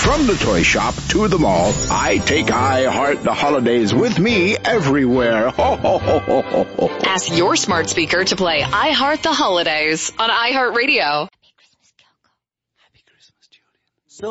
From the toy shop to the mall, I take iHeart the holidays with me everywhere. Ho, ho, ho, ho, ho, ho. Ask your smart speaker to play iHeart the Holidays on iHeartRadio.